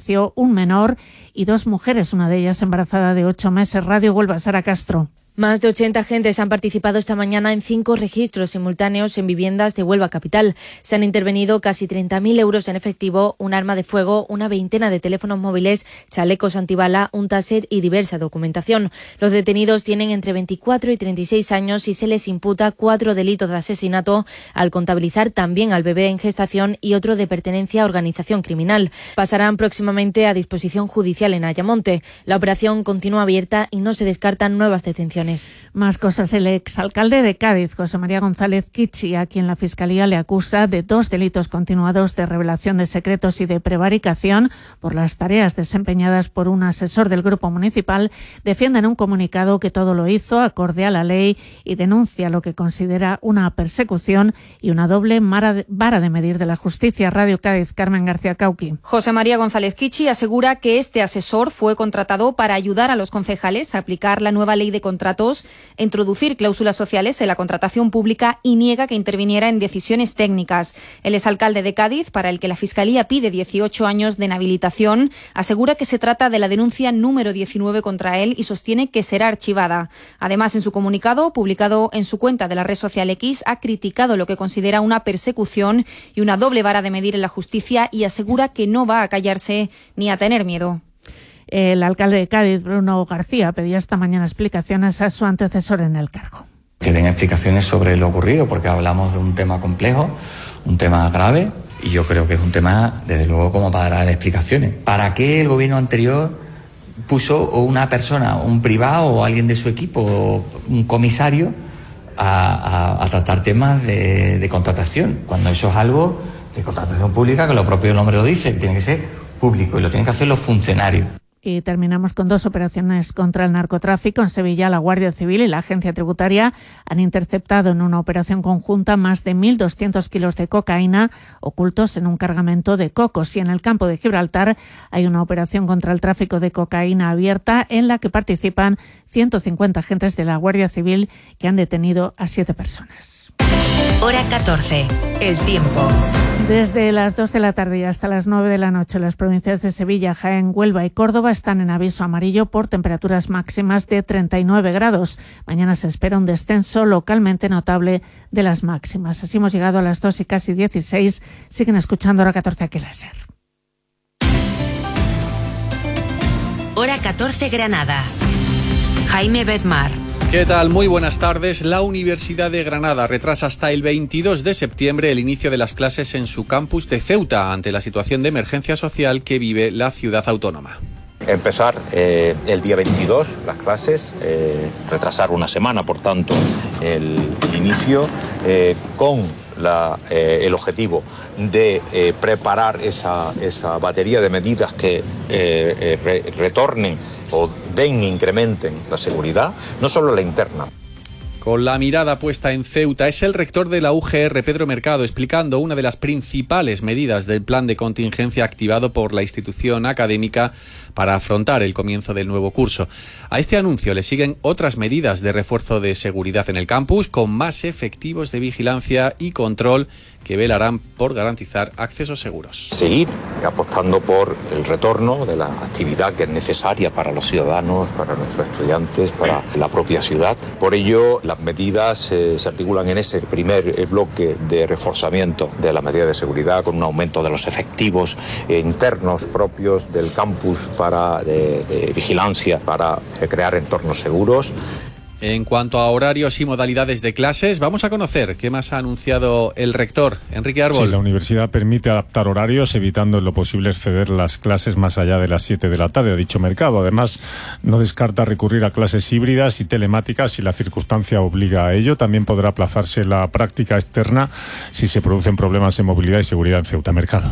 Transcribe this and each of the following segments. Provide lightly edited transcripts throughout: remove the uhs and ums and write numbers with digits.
falleció un menor y 2 mujeres, una de ellas embarazada de 8 meses. Radio Huelva, Sara Castro. Más de 80 agentes han participado esta mañana en 5 registros simultáneos en viviendas de Huelva capital. Se han intervenido casi 30.000 euros en efectivo, un arma de fuego, una veintena de teléfonos móviles, chalecos antibala, un taser y diversa documentación. Los detenidos tienen entre 24 y 36 años y se les imputa 4 delitos de asesinato, al contabilizar también al bebé en gestación y otro de pertenencia a organización criminal. Pasarán próximamente a disposición judicial en Ayamonte. La operación continúa abierta y no se descartan nuevas detenciones. Más cosas. El exalcalde de Cádiz, José María González Kichi, a quien la Fiscalía le acusa de 2 delitos continuados de revelación de secretos y de prevaricación por las tareas desempeñadas por un asesor del Grupo Municipal, defiende en un comunicado que todo lo hizo acorde a la ley y denuncia lo que considera una persecución y una doble vara de medir de la justicia. Radio Cádiz, Carmen García Cauqui. José María González Kichi asegura que este asesor fue contratado para ayudar a los concejales a aplicar la nueva ley de contratos, introducir cláusulas sociales en la contratación pública y niega que interviniera en decisiones técnicas. El exalcalde de Cádiz, para el que la Fiscalía pide 18 años de inhabilitación, asegura que se trata de la denuncia número 19 contra él y sostiene que será archivada. Además, en su comunicado, publicado en su cuenta de la red social X, ha criticado lo que considera una persecución y una doble vara de medir en la justicia y asegura que no va a callarse ni a tener miedo. El alcalde de Cádiz, Bruno García, pedía esta mañana explicaciones a su antecesor en el cargo. Que den explicaciones sobre lo ocurrido, porque hablamos de un tema complejo, un tema grave, y yo creo que es un tema, desde luego, como para dar explicaciones. ¿Para qué el gobierno anterior puso una persona, un privado o alguien de su equipo, o un comisario, a tratar temas de contratación? Cuando eso es algo de contratación pública, que lo propio nombre lo dice, que tiene que ser público y lo tienen que hacer los funcionarios. Y terminamos con 2 operaciones contra el narcotráfico. En Sevilla, la Guardia Civil y la Agencia Tributaria han interceptado en una operación conjunta más de 1.200 kilos de cocaína ocultos en un cargamento de cocos. Y en el campo de Gibraltar hay una operación contra el tráfico de cocaína abierta en la que participan 150 agentes de la Guardia Civil que han detenido a 7 personas. Hora 14. El tiempo. Desde las 2 de la tarde y hasta las 9 de la noche, las provincias de Sevilla, Jaén, Huelva y Córdoba están en aviso amarillo por temperaturas máximas de 39 grados. Mañana se espera un descenso localmente notable de las máximas. Así hemos llegado a las 2 y casi 16. Siguen escuchando Hora 14 aquí en la SER. Hora 14 Granada. Jaime Bedmar. ¿Qué tal? Muy buenas tardes. La Universidad de Granada retrasa hasta el 22 de septiembre el inicio de las clases en su campus de Ceuta ante la situación de emergencia social que vive la ciudad autónoma. Empezar el día 22 las clases, retrasar una semana, por tanto, el inicio con el objetivo de preparar esa batería de medidas que retornen o incrementen la seguridad, no solo la interna. Con la mirada puesta en Ceuta, es el rector de la UGR, Pedro Mercado, explicando una de las principales medidas del plan de contingencia activado por la institución académica para afrontar el comienzo del nuevo curso. A este anuncio le siguen otras medidas de refuerzo de seguridad en el campus, con más efectivos de vigilancia y control que velarán por garantizar accesos seguros. Seguir apostando por el retorno de la actividad que es necesaria para los ciudadanos, para nuestros estudiantes, para la propia ciudad. Por ello, las medidas se articulan en ese primer bloque de reforzamiento de la medida de seguridad, con un aumento de los efectivos internos propios del campus de vigilancia, para crear entornos seguros. En cuanto a horarios y modalidades de clases, vamos a conocer qué más ha anunciado el rector, Enrique Árbol. Sí, la universidad permite adaptar horarios, evitando en lo posible exceder las clases más allá de las 7 de la tarde, ha dicho Mercado. Además, no descarta recurrir a clases híbridas y telemáticas si la circunstancia obliga a ello. También podrá aplazarse la práctica externa si se producen problemas en movilidad y seguridad en Ceuta. Mercado.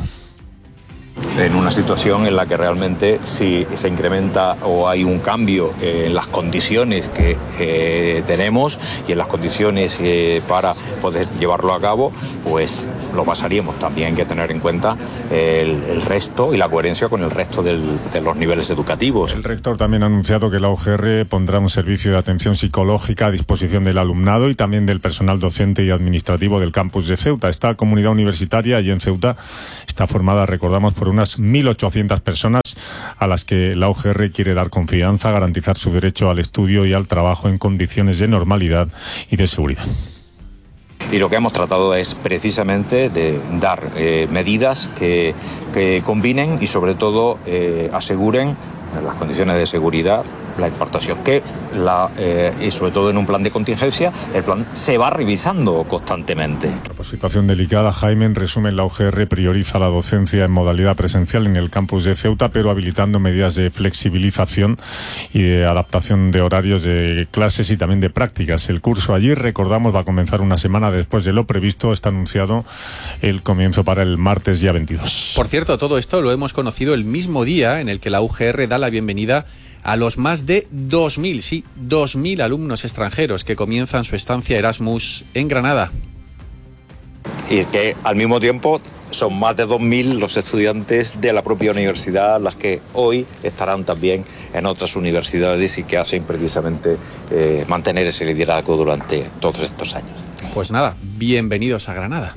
En una situación en la que realmente si se incrementa o hay un cambio en las condiciones que tenemos y en las condiciones para poder llevarlo a cabo, pues lo pasaríamos. También hay que tener en cuenta el resto y la coherencia con el resto de los niveles educativos. El rector también ha anunciado que la UGR pondrá un servicio de atención psicológica a disposición del alumnado y también del personal docente y administrativo del campus de Ceuta. Esta comunidad universitaria allí en Ceuta está formada, recordamos, por por unas 1.800 personas a las que la UGR quiere dar confianza, garantizar su derecho al estudio y al trabajo en condiciones de normalidad y de seguridad. Y lo que hemos tratado es precisamente de dar medidas que combinen y sobre todo aseguren las condiciones de seguridad, la importación, y sobre todo en un plan de contingencia, el plan se va revisando constantemente. Por situación delicada, Jaime, en resumen, la UGR prioriza la docencia en modalidad presencial en el campus de Ceuta, pero habilitando medidas de flexibilización y de adaptación de horarios de clases y también de prácticas. El curso allí, recordamos, va a comenzar una semana después de lo previsto. Está anunciado el comienzo para el martes día 22. Por cierto, todo esto lo hemos conocido el mismo día en el que la UGR da la bienvenida a los más de 2.000 alumnos extranjeros que comienzan su estancia Erasmus en Granada. Y que al mismo tiempo son más de 2.000 los estudiantes de la propia universidad, las que hoy estarán también en otras universidades y que hacen precisamente mantener ese liderazgo durante todos estos años. Pues nada, bienvenidos a Granada.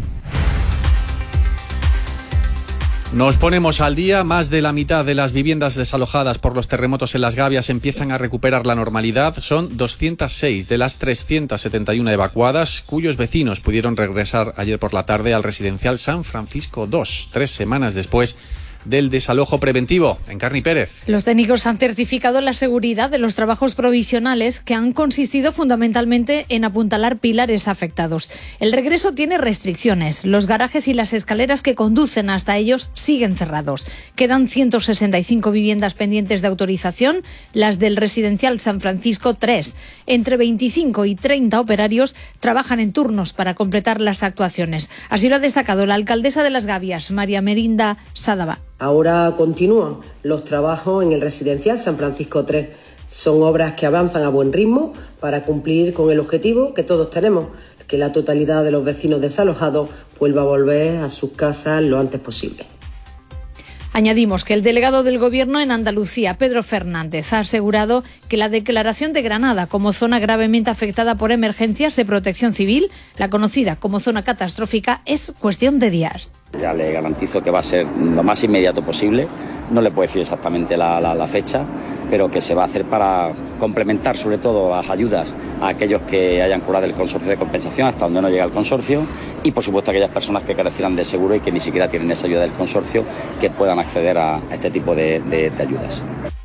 Nos ponemos al día. Más de la mitad de las viviendas desalojadas por los terremotos en Las Gavias empiezan a recuperar la normalidad. Son 206 de las 371 evacuadas, cuyos vecinos pudieron regresar ayer por la tarde al residencial San Francisco II, 3 semanas después del desalojo preventivo. Encarni Pérez. Los técnicos han certificado la seguridad de los trabajos provisionales, que han consistido fundamentalmente en apuntalar pilares afectados. El regreso tiene restricciones. Los garajes y las escaleras que conducen hasta ellos siguen cerrados. Quedan 165 viviendas pendientes de autorización, las del residencial San Francisco III. Entre 25 y 30 operarios trabajan en turnos para completar las actuaciones. Así lo ha destacado la alcaldesa de Las Gavias, María Merinda Sadaba. Ahora continúan los trabajos en el residencial San Francisco III. Son obras que avanzan a buen ritmo para cumplir con el objetivo que todos tenemos, que la totalidad de los vecinos desalojados vuelva a volver a sus casas lo antes posible. Añadimos que el delegado del Gobierno en Andalucía, Pedro Fernández, ha asegurado que la declaración de Granada como zona gravemente afectada por emergencias de protección civil, la conocida como zona catastrófica, es cuestión de días. Ya le garantizo que va a ser lo más inmediato posible. No le puedo decir exactamente la fecha, pero que se va a hacer para complementar sobre todo las ayudas a aquellos que hayan cobrado el consorcio de compensación hasta donde no llega el consorcio, y por supuesto aquellas personas que carecieran de seguro y que ni siquiera tienen esa ayuda del consorcio, que puedan acceder a este tipo de ayudas.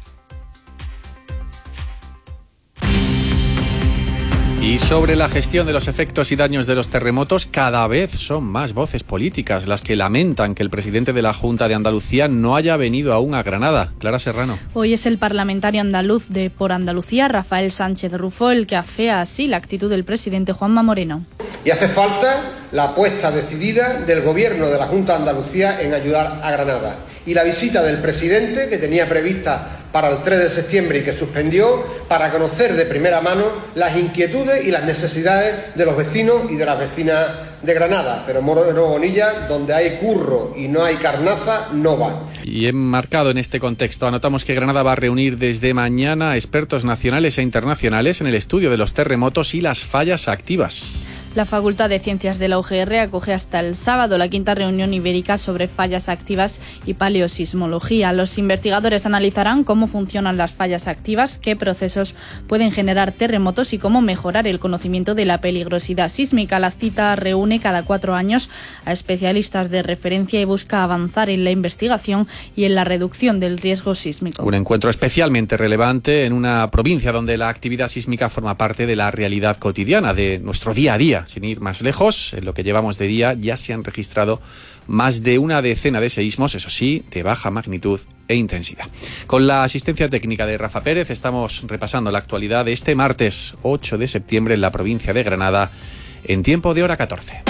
Y sobre la gestión de los efectos y daños de los terremotos, cada vez son más voces políticas las que lamentan que el presidente de la Junta de Andalucía no haya venido aún a Granada. Clara Serrano. Hoy es el parlamentario andaluz de Por Andalucía, Rafael Sánchez Rufo, el que afea así la actitud del presidente Juanma Moreno. Y hace falta la apuesta decidida del Gobierno de la Junta de Andalucía en ayudar a Granada. Y la visita del presidente, que tenía prevista para el 3 de septiembre y que suspendió, para conocer de primera mano las inquietudes y las necesidades de los vecinos y de las vecinas de Granada. Pero Moreno Bonilla, donde hay curro y no hay carnaza, no va. Y enmarcado en este contexto, anotamos que Granada va a reunir desde mañana a expertos nacionales e internacionales en el estudio de los terremotos y las fallas activas. La Facultad de Ciencias de la UGR acoge hasta el sábado la 5ª reunión ibérica sobre fallas activas y paleosismología. Los investigadores analizarán cómo funcionan las fallas activas, qué procesos pueden generar terremotos y cómo mejorar el conocimiento de la peligrosidad sísmica. La cita reúne cada 4 años a especialistas de referencia y busca avanzar en la investigación y en la reducción del riesgo sísmico. Un encuentro especialmente relevante en una provincia donde la actividad sísmica forma parte de la realidad cotidiana, de nuestro día a día. Sin ir más lejos, en lo que llevamos de día ya se han registrado más de una decena de seísmos, eso sí, de baja magnitud e intensidad. Con la asistencia técnica de Rafa Pérez estamos repasando la actualidad de este martes 8 de septiembre en la provincia de Granada, en tiempo de hora 14.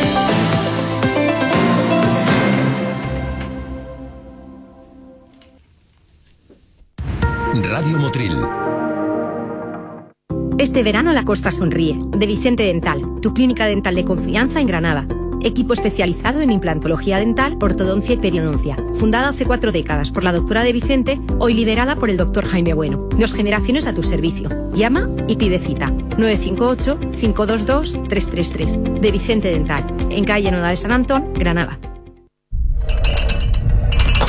Radio Motril. Este verano la costa sonríe. De Vicente Dental, tu clínica dental de confianza en Granada. Equipo especializado en implantología dental, ortodoncia y periodoncia. Fundada hace 4 décadas por la doctora de Vicente, hoy liderada por el doctor Jaime Bueno. 2 generaciones a tu servicio. Llama y pide cita. 958-522-333. De Vicente Dental, en calle Nodal San Antón, Granada.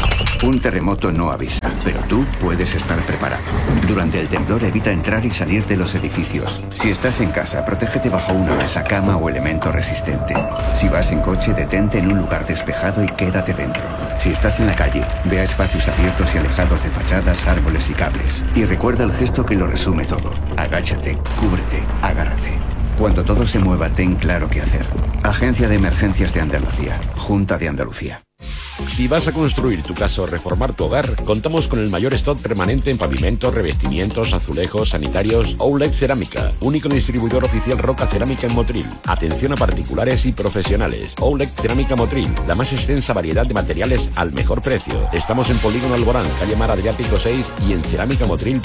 Un terremoto no avisa, pero tú puedes estar preparado. Durante el temblor evita entrar y salir de los edificios. Si estás en casa, protégete bajo una mesa, cama o elemento resistente. Si vas en coche, detente en un lugar despejado y quédate dentro. Si estás en la calle, ve a espacios abiertos y alejados de fachadas, árboles y cables. Y recuerda el gesto que lo resume todo. Agáchate, cúbrete, agárrate. Cuando todo se mueva, ten claro qué hacer. Agencia de Emergencias de Andalucía. Junta de Andalucía. Si vas a construir tu casa o reformar tu hogar, contamos con el mayor stock permanente en pavimentos, revestimientos, azulejos, sanitarios. Outlet Cerámica, único distribuidor oficial Roca Cerámica en Motril. Atención a particulares y profesionales. Outlet Cerámica Motril, la más extensa variedad de materiales al mejor precio. Estamos en Polígono Alborán, calle Mar Adriático 6 y en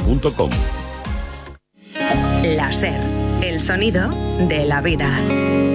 cerámicamotril.com. La SER, el sonido de la vida.